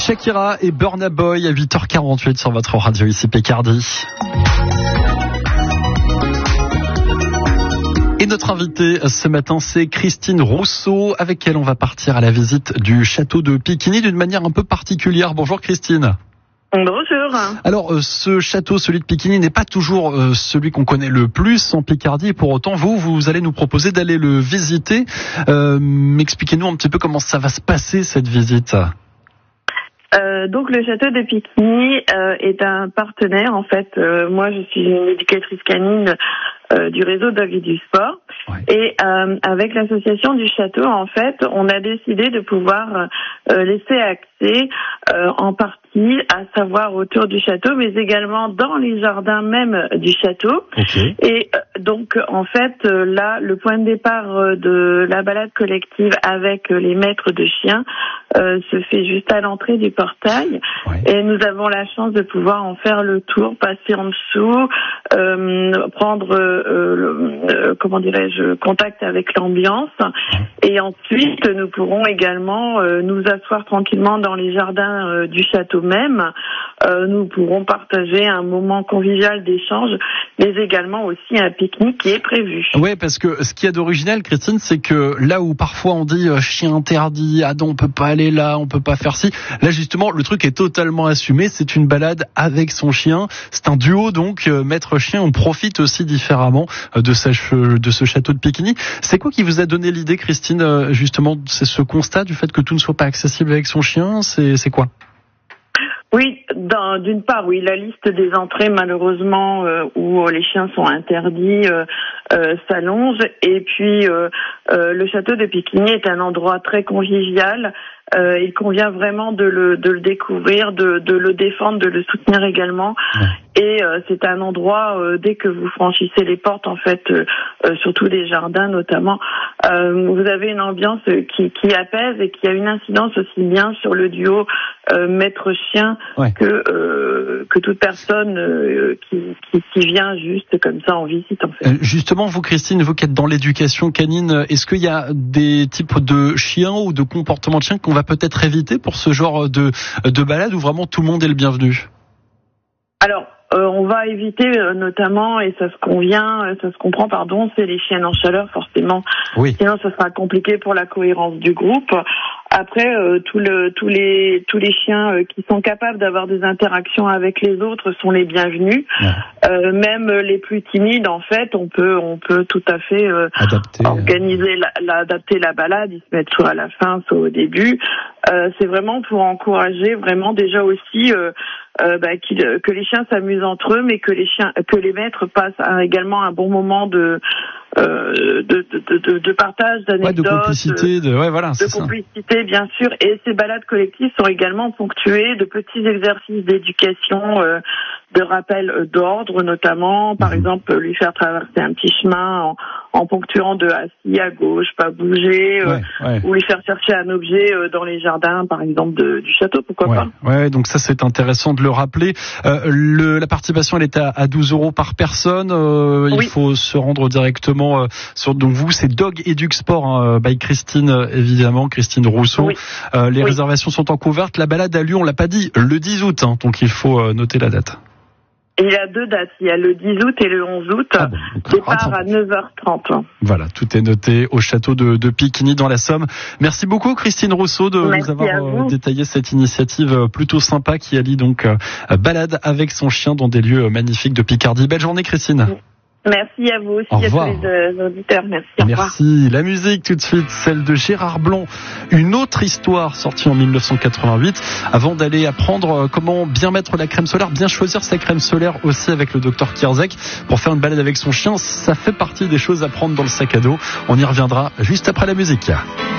Shakira et Burna Boy à 8h48 sur votre radio ici Picardie. Et notre invitée ce matin, c'est Christine Rousseau, avec elle on va partir à la visite du château de Picquigny d'une manière un peu particulière. Bonjour Christine. Bonjour. Alors ce château, celui de Picquigny, n'est pas toujours celui qu'on connaît le plus en Picardie, et pour autant vous allez nous proposer d'aller le visiter. Expliquez-nous un petit peu comment ça va se passer cette visite. Donc le château de Picquigny est un partenaire en fait. Moi je suis une éducatrice canine du réseau Dog et du Sport. Ouais. Et avec l'association du château, en fait, on a décidé de pouvoir laisser accès en partie, à savoir autour du château, mais également dans les jardins même du château. Okay. Et donc, en fait, là, le point de départ de la balade collective avec les maîtres de chiens se fait juste à l'entrée du portail. Ouais. Et nous avons la chance de pouvoir en faire le tour, passer en dessous, prendre comment dirais-je, contact avec l'ambiance, et ensuite nous pourrons également nous asseoir tranquillement dans les jardins du château même. Nous pourrons partager un moment convivial d'échange, mais également aussi un pique-nique qui est prévu. Oui, parce que ce qu'il y a d'original, Christine, c'est que là où parfois on dit chien interdit, ah non, on peut pas aller là, on peut pas faire ci, là justement le truc est totalement assumé, c'est une balade avec son chien, c'est un duo donc maître chien, on profite aussi différemment de ce château de Picquigny. C'est quoi qui vous a donné l'idée, Christine, justement, c'est ce constat du fait que tout ne soit pas accessible avec son chien, c'est quoi? Oui, d'une part, oui, la liste des entrées, malheureusement, où les chiens sont interdits, s'allonge. Et puis, le château de Picquigny est un endroit très convivial. Il convient vraiment de le découvrir, de le défendre, de le soutenir également. Ouais. Et c'est un endroit, dès que vous franchissez les portes, en fait, surtout des jardins notamment, vous avez une ambiance qui apaise et qui a une incidence aussi bien sur le duo maître-chien, ouais, que toute personne qui vient juste comme ça en visite, en fait. Justement, vous, Christine, vous qui êtes dans l'éducation canine, est-ce qu'il y a des types de chiens ou de comportements de chiens qu'on va peut-être éviter pour ce genre de balade, où vraiment tout le monde est le bienvenu? Alors, on va éviter notamment, et ça se comprend, c'est les chiens en chaleur, forcément. Oui. Sinon, ça sera compliqué pour la cohérence du groupe. Après, tous les chiens qui sont capables d'avoir des interactions avec les autres sont les bienvenus. Ouais. Même les plus timides, en fait, on peut tout à fait organiser adapter la balade, ils se mettent soit à la fin, soit au début. C'est vraiment pour encourager vraiment déjà aussi que les chiens s'amusent entre eux, mais que les maîtres passent également un bon moment de partage, d'anecdotes, de complicité, de complicité, bien sûr. Et ces balades collectives sont également ponctuées de petits exercices d'éducation, de rappel d'ordre, notamment, par exemple, lui faire traverser un petit chemin en ponctuant de assis à gauche, pas bouger, ou lui faire chercher un objet dans les jardins, par exemple, du château, pourquoi pas. Ouais, donc ça c'est intéressant de le rappeler. La participation, elle est à 12 € par personne. Oui. Il faut se rendre directement donc vous, c'est Dog Educ Sport, by Christine, évidemment, Christine Rousseau. Oui. Les réservations sont en couverte. La balade a lieu, on l'a pas dit, le 10 août, donc il faut noter la date. Il y a deux dates, il y a le 10 août et le 11 août, départ à 9h30. Voilà, tout est noté au château de Picquigny dans la Somme. Merci beaucoup Christine Rousseau de nous avoir détaillé cette initiative plutôt sympa qui allie donc balade avec son chien dans des lieux magnifiques de Picardie. Belle journée Christine. Merci à vous aussi, à tous les auditeurs. Merci. Au revoir. Merci. La musique tout de suite, celle de Gérard Blanc. Une autre histoire sortie en 1988. Avant d'aller apprendre comment bien mettre la crème solaire, bien choisir sa crème solaire aussi avec le docteur Kierzek pour faire une balade avec son chien. Ça fait partie des choses à prendre dans le sac à dos. On y reviendra juste après la musique.